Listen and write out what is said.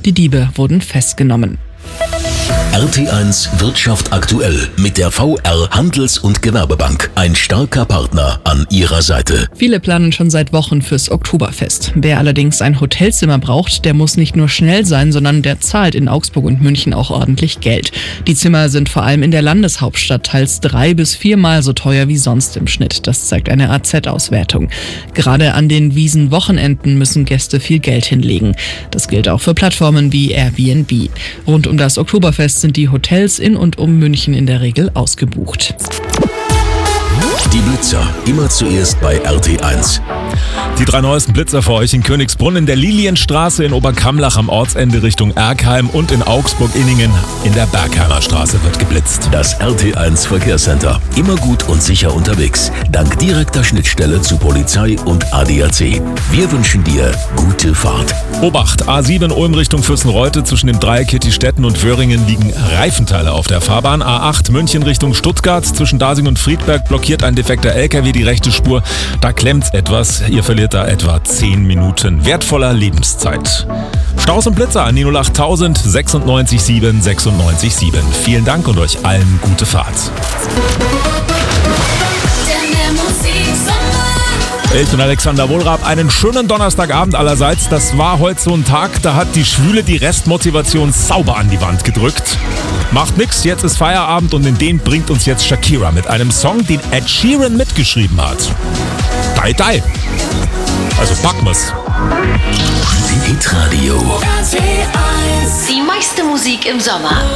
Die Diebe wurden festgenommen. RT1 Wirtschaft aktuell mit der VR Handels- und Gewerbebank. Ein starker Partner an Ihrer Seite. Viele planen schon seit Wochen fürs Oktoberfest. Wer allerdings ein Hotelzimmer braucht, der muss nicht nur schnell sein, sondern der zahlt in Augsburg und München auch ordentlich Geld. Die Zimmer sind vor allem in der Landeshauptstadt teils 3- bis 4-mal so teuer wie sonst im Schnitt. Das zeigt eine AZ-Auswertung. Gerade an den Wiesn-Wochenenden müssen Gäste viel Geld hinlegen. Das gilt auch für Plattformen wie Airbnb. Rund um das Oktoberfest sind die Hotels in und um München in der Regel ausgebucht. Die Blitzer, immer zuerst bei RT1. Die 3 neuesten Blitzer für euch in Königsbrunn, in der Lilienstraße, in Oberkamlach am Ortsende Richtung Erkheim und in Augsburg-Inningen in der Bergheimer Straße wird geblitzt. Das RT1 Verkehrscenter. Immer gut und sicher unterwegs. Dank direkter Schnittstelle zu Polizei und ADAC. Wir wünschen dir gute Fahrt. Obacht, A7 Ulm Richtung Fürstenreute, zwischen dem Dreieck Kittistetten und Wöhringen liegen Reifenteile auf der Fahrbahn. A8 München Richtung Stuttgart, zwischen Dasing und Friedberg blockiert ein defekter LKW die rechte Spur. Da klemmt's etwas, ihr verliert da etwa 10 Minuten wertvoller Lebenszeit. Staus und Blitzer an die 08000 96 7 96 7. Vielen Dank und euch allen gute Fahrt. Ich bin Alexander Wohlrab. Einen schönen Donnerstagabend allerseits. Das war heute so ein Tag, da hat die Schwüle die Restmotivation sauber an die Wand gedrückt. Macht nix, jetzt ist Feierabend und in den bringt uns jetzt Shakira mit einem Song, den Ed Sheeran mitgeschrieben hat. Dai Dai. Also packen wir's. Hitradio. Die meiste Musik im Sommer.